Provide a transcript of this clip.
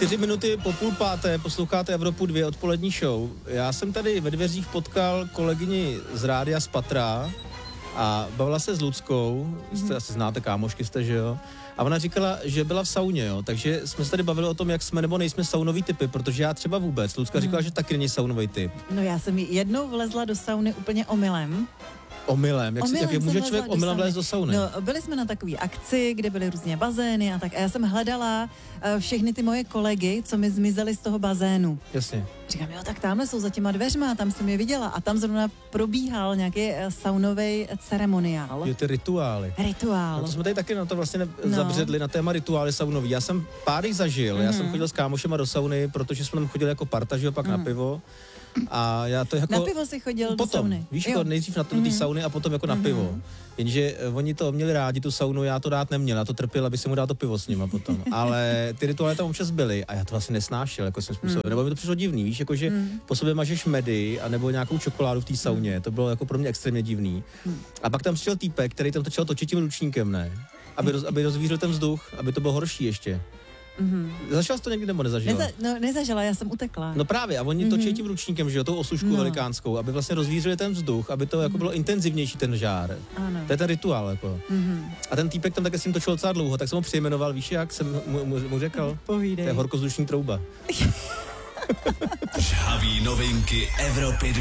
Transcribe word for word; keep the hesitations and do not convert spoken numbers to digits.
Čtyři minuty po půl páté posloucháte Evropu dva odpolední show. Já jsem tady ve dveřích potkal kolegyni z rádia z Patra a bavila se s Luckou, jste, mm-hmm. asi znáte, kámošky jste, že jo? A ona říkala, že byla v sauně, jo, takže jsme se tady bavili o tom, jak jsme nebo nejsme saunový typy, protože já třeba vůbec. Lucka mm. říkala, že taky není saunový typ. No já jsem jednou vlezla do sauny úplně omylem. Omylem? Jak, omylem si, jak může člověk omylem vlézt do sauny? No, byli jsme na takové akci, kde byly různě bazény a tak. A já jsem hledala uh, všechny ty moje kolegy, co mi zmizely z toho bazénu. Jasně. Říkám, jo, tak tamhle jsou za těma dveřma, tam jsem je viděla. A tam zrovna probíhal nějaký uh, saunový ceremoniál. Jo, ty rituály. Rituál. No to jsme tady taky na to vlastně ne- no. zabředli, na téma rituály saunový. Já jsem pár jich zažil, mm. já jsem chodil s kámošema do sauny, protože jsme tam chodili jako parta, že jo, pak mm. na pivo. A já to jako... Na pivo si chodil potom, do sauny. Víš, jako nejdřív na to do té sauny a potom jako na mm-hmm. pivo. Jenže oni to měli rádi, tu saunu, já to dát neměl, já to trpěl, aby si mu dal to pivo s nima potom. Ale ty rituály tam občas byly a já to vlastně nesnášel, jako jsem způsobil. Mm. Nebo mi to přišlo divný, víš, jakože mm. po sobě mažeš medy a nebo nějakou čokoládu v té sauně, to bylo jako pro mě extrémně divný. Mm. A pak tam přišel týpek, který tam začal točit tím ručníkem, ne? Aby, roz, aby rozvířil ten vzduch, aby to bylo horší ještě. Mm-hmm. Zažila jsi to někdy nebo nezažila? Neza, no, nezažila, já jsem utekla. No právě, a oni mm-hmm. točí tím ručníkem, že jo, tou osušku no. velikánskou, aby vlastně rozvířili ten vzduch, aby to mm-hmm. jako bylo intenzivnější ten žár. Ano. To je ten rituál, jako. Mm-hmm. A ten týpek tam také s tím točil docela dlouho, tak jsem ho přejmenoval, víš, jak jsem mu, mu, mu řekl? Povídej. To je horkozdušní trouba. Žhavý novinky Evropy dva.